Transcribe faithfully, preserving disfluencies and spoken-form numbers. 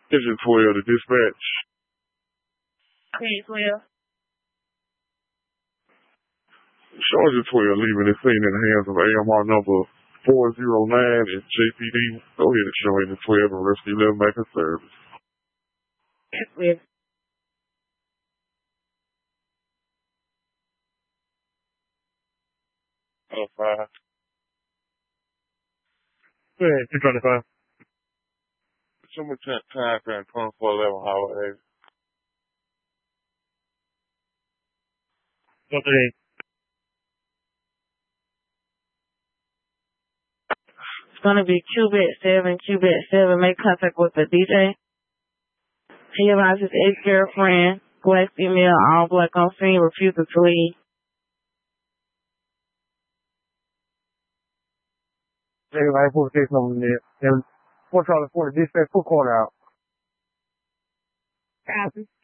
Engine twelve to dispatch. Page twelve. Sergeant twelve leaving the scene in the hands of A M R number four zero nine and J P D. Go ahead and show Engine twelve and Rescue eleven back in service. Yes. Oh, five. Go ahead, two twenty-five. Show me time time frame twenty-four eleven holiday. Go thirty-eight. It's gonna be Qubit seven, Qubit seven, make contact with the D J. He advises his ex-girlfriend, black female, all black on scene, refuses to leave. Everybody pull the case number in there. And four Charlie four, dispatch, full corner out. Copy.